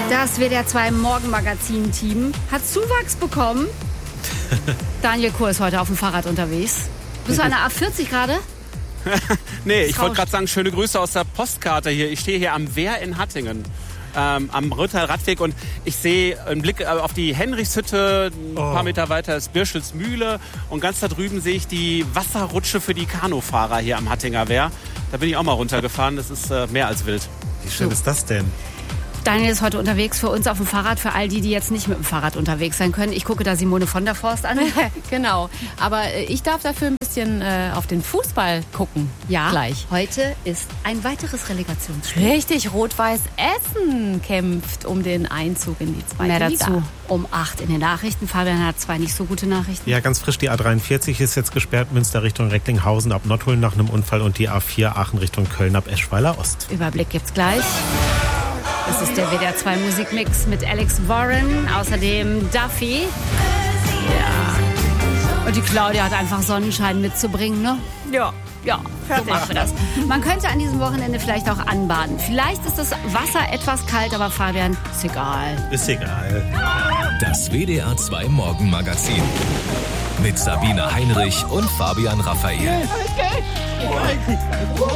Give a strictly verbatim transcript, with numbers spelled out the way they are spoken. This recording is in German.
Das W D R zwei Morgenmagazin-Team hat Zuwachs bekommen. Daniel Kur ist heute auf dem Fahrrad unterwegs. Bist du an der A vierzig gerade? Nee, ich wollte gerade sagen, schöne Grüße aus der Postkarte hier. Ich stehe hier am Wehr in Hattingen. Ähm, am Röther Radweg und ich sehe einen Blick auf die Henrichshütte, ein oh. paar Meter weiter ist Birschels Mühle und ganz da drüben sehe ich die Wasserrutsche für die Kanufahrer hier am Hattinger Wehr. Da bin ich auch mal runtergefahren, das ist äh, mehr als wild. Wie schön so. Ist das denn? Daniel ist heute unterwegs für uns auf dem Fahrrad, für all die, die jetzt nicht mit dem Fahrrad unterwegs sein können. Ich gucke da Simone von der Forst an. Genau, aber ich darf dafür ein bisschen äh, auf den Fußball gucken. Ja, gleich. Heute ist ein weiteres Relegationsspiel. Richtig, Rot-Weiß Essen kämpft um den Einzug in die zweite Mehr Liga. dazu um acht in den Nachrichten. Fabian hat zwei nicht so gute Nachrichten. Ja, ganz frisch, die A dreiundvierzig ist jetzt gesperrt, Münster Richtung Recklinghausen ab Nottuln nach einem Unfall und die A vier Aachen Richtung Köln ab Eschweiler Ost. Überblick gibt's gleich. Das ist der W D R zwei Musikmix mit Alex Warren, außerdem Duffy. Ja. Und die Claudia hat einfach Sonnenschein mitzubringen, ne? Ja. Ja, so machen wir das. Man könnte an diesem Wochenende vielleicht auch anbaden. Vielleicht ist das Wasser etwas kalt, aber Fabian, ist egal. Ist egal. Das W D R zwei Morgenmagazin mit Sabine Heinrich und Fabian Raphael.